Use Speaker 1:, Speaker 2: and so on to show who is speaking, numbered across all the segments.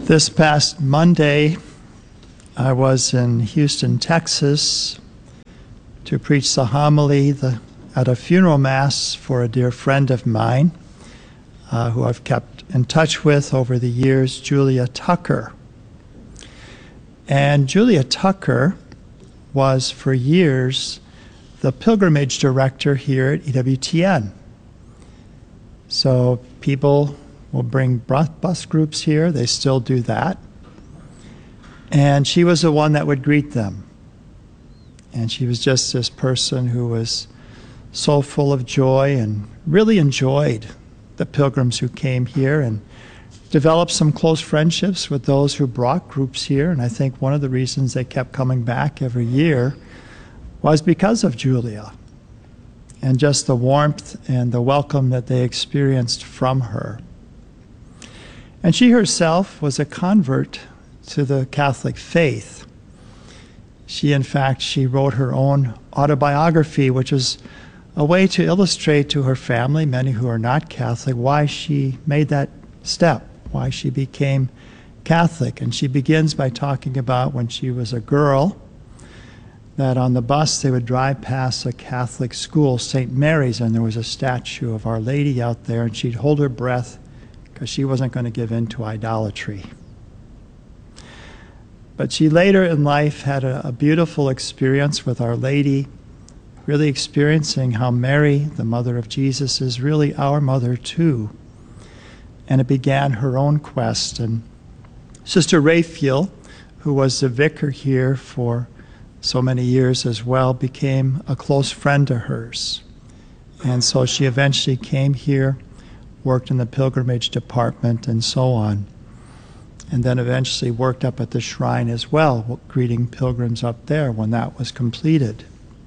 Speaker 1: This past Monday, I was in Houston, Texas, to preach the homily at a funeral mass for a dear friend of mine, who I've kept in touch with over the years, Julia Tucker. And Julia Tucker was for years the pilgrimage director here at EWTN. So people will bring bus groups here. They still do that. And she was the one that would greet them. And she was just this person who was so full of joy and really enjoyed the pilgrims who came here and developed some close friendships with those who brought groups here. And I think one of the reasons they kept coming back every year was because of Julia and just the warmth and the welcome that they experienced from her. And she herself was a convert to the Catholic faith. She wrote her own autobiography, which is a way to illustrate to her family, many who are not Catholic, why she made that step, why she became Catholic. And she begins by talking about when she was a girl, that on the bus they would drive past a Catholic school, St. Mary's, and there was a statue of Our Lady out there, and she'd hold her breath because she wasn't going to give in to idolatry. But she later in life had a beautiful experience with Our Lady, really experiencing how Mary, the mother of Jesus, is really our mother too. And it began her own quest. And Sister Raphael, who was the vicar here for so many years as well, became a close friend of hers. And so she eventually came here, worked in the pilgrimage department and so on, and then eventually worked up at the shrine as well, greeting pilgrims up there when that was completed.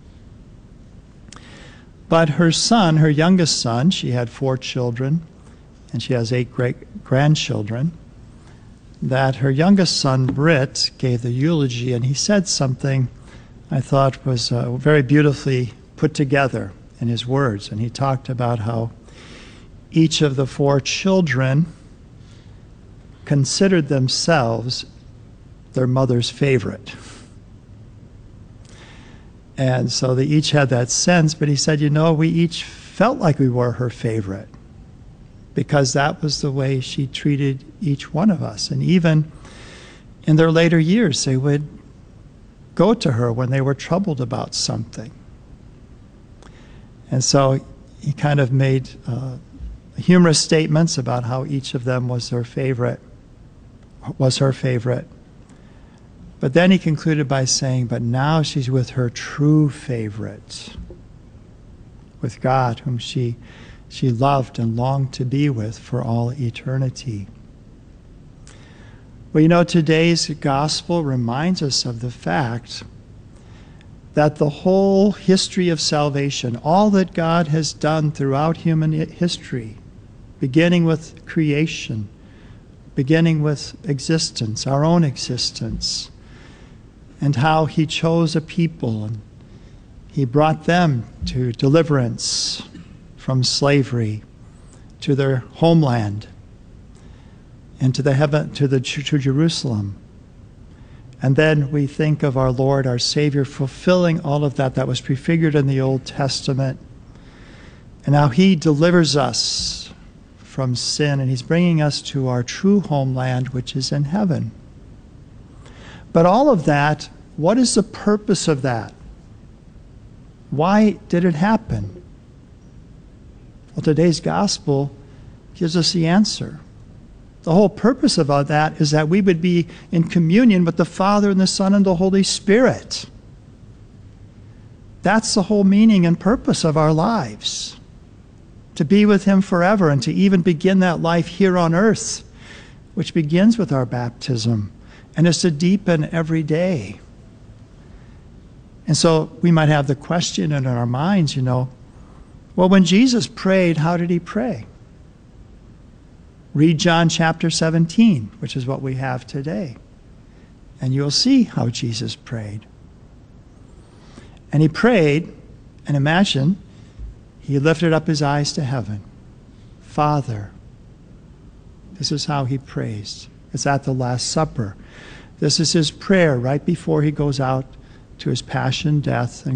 Speaker 1: But her son, her youngest son, she had 4 children, and she has 8 great-grandchildren, that her youngest son, Britt, gave the eulogy, and he said something I thought was very beautifully put together in his words. And he talked about how each of the 4 children considered themselves their mother's favorite. And so they each had that sense, but he said, we each felt like we were her favorite because that was the way she treated each one of us. And even in their later years, they would go to her when they were troubled about something. And so he kind of made humorous statements about how each of them was her favorite. But then he concluded by saying, but now she's with her true favorite, with God, whom she loved and longed to be with for all eternity. Well, today's gospel reminds us of the fact that the whole history of salvation, all that God has done throughout human history, beginning with creation, beginning with existence, our own existence, and how he chose a people and he brought them to deliverance from slavery, to their homeland, and to Jerusalem. And then we think of our Lord, our Savior, fulfilling all of that was prefigured in the Old Testament, and how he delivers us from sin, and he's bringing us to our true homeland, which is in heaven. But all of that, what is the purpose of that? Why did it happen? Well, today's gospel gives us the answer. The whole purpose of all that is that we would be in communion with the Father and the Son and the Holy Spirit. That's the whole meaning and purpose of our lives. To be with him forever and to even begin that life here on earth, which begins with our baptism and is to deepen every day. And so we might have the question in our minds, well, when Jesus prayed, how did he pray? Read John chapter 17, which is what we have today, and you'll see how Jesus prayed. And he prayed, and imagine, he lifted up his eyes to heaven. Father, this is how he prays. It's at the Last Supper. This is his prayer right before he goes out to his passion, death, and